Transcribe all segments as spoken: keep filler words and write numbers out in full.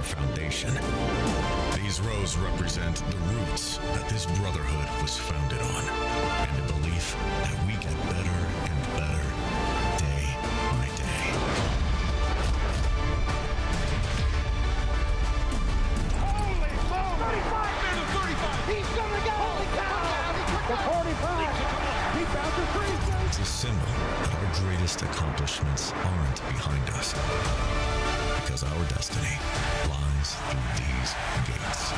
foundation. These rows represent the roots that this brotherhood was founded on, and the belief that we get better and better day by day. Holy moly! thirty-five! There's a thirty-five! He's gonna go! Holy cow! The forty-five! He found the three! It's a symbol that our greatest accomplishments aren't behind us, because our destiny lies through these gates.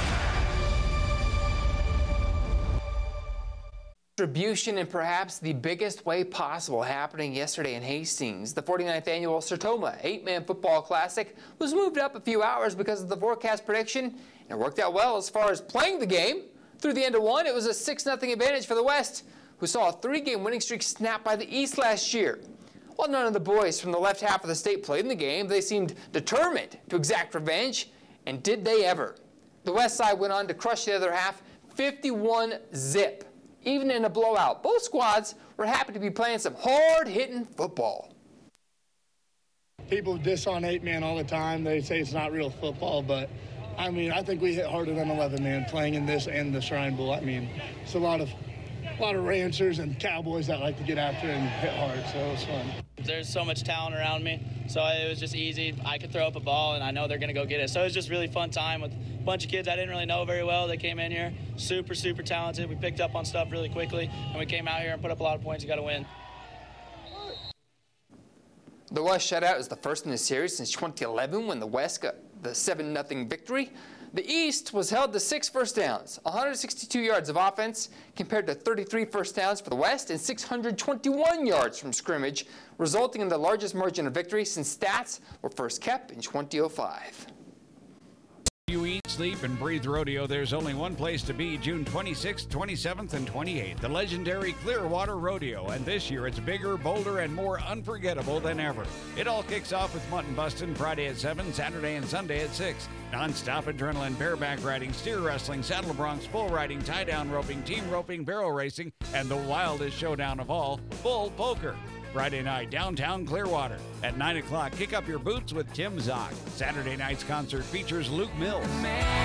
Distribution in perhaps the biggest way possible happening yesterday in Hastings. The forty-ninth annual Sertoma eight-man football classic was moved up a few hours because of the forecast prediction, and it worked out well as far as playing the game. Through the end of one, it was a six nothing advantage for the West, who saw a three-game winning streak snapped by the East last year. While none of the boys from the left half of the state played in the game, they seemed determined to exact revenge, and did they ever. The West side went on to crush the other half fifty-one zip. Even in a blowout, both squads were happy to be playing some hard-hitting football. People diss on eight-man all the time. They say it's not real football, but I mean, I think we hit harder than eleven-man playing in this and the Shrine Bowl. I mean, it's a lot of a lot of ranchers and cowboys that like to get after and hit hard, so it was fun. There's so much talent around me, so it was just easy. I could throw up a ball, and I know they're going to go get it. So it was just really fun time with a bunch of kids I didn't really know very well. They came in here, super, super talented. We picked up on stuff really quickly, and we came out here and put up a lot of points. You got to win. The West shutout is the first in the series since twenty eleven when the West got the seven nothing victory. The East was held to six first downs, one hundred sixty-two yards of offense compared to thirty-three first downs for the West and six hundred twenty-one yards from scrimmage, resulting in the largest margin of victory since stats were first kept in twenty oh five. You eat, sleep, and breathe rodeo. There's only one place to be, June twenty-sixth, twenty-seventh, and twenty-eighth, the legendary Clearwater Rodeo. And this year it's bigger, bolder, and more unforgettable than ever. It all kicks off with mutton busting Friday at seven, Saturday and Sunday at six. Non-stop adrenaline, bareback riding, steer wrestling, saddle broncs, bull riding, tie-down roping, team roping, barrel racing, and the wildest showdown of all, bull poker. Friday night, downtown Clearwater. At nine o'clock, kick up your boots with Tim Zock. Saturday night's concert features Luke Mills.